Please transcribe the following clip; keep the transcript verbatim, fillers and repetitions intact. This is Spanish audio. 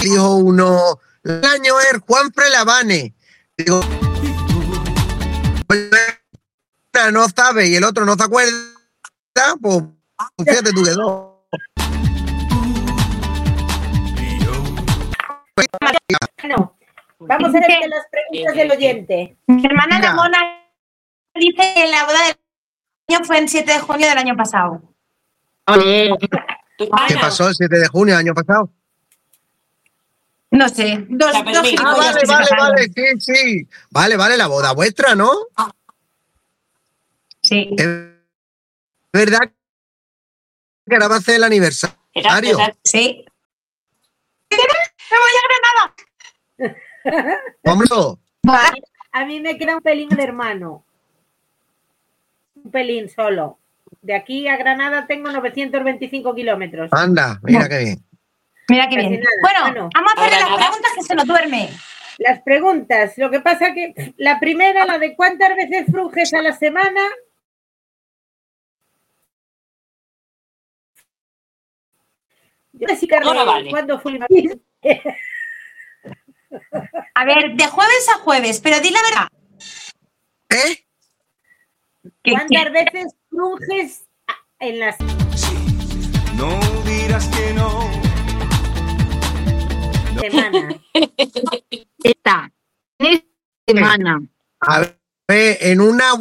dijo uno, el año es Juan Prelavane. Digo, no sabe y el otro no se acuerda, pues fíjate tú que dos. Bueno, vamos a ver que las preguntas del oyente. Mi hermana Mira. la Mona dice que la boda del año fue el siete de junio del año pasado. Oye, ¿Qué pasó el siete de junio del año pasado? No sé, dos, Ya, pero dos mira. Ah, gilipollas vale, que se vale, casaron. vale, sí, sí. Vale, vale, la boda vuestra, ¿no? Sí. Es verdad que ahora va a ser el aniversario. exacto, exacto. Sí. Me voy a Granada. Vámonos. Va. A mí me queda un pelín de hermano. Un pelín solo. De aquí a Granada tengo novecientos veinticinco kilómetros. Anda, mira qué bien. Mira qué Casi bien. nada. Bueno, Bueno, vamos a hacerle las Granada. preguntas que se nos duerme. Las preguntas. Lo que pasa que la primera, la de cuántas veces frunges a la semana. Yo sí, Carlos, Ahora vale. ¿cuándo fui? A ver, de jueves a jueves, pero di la verdad. ¿Eh? Que- ¿Cuántas que- veces frunges en las No dirás que no. semanas? Esta semana. A ver, en una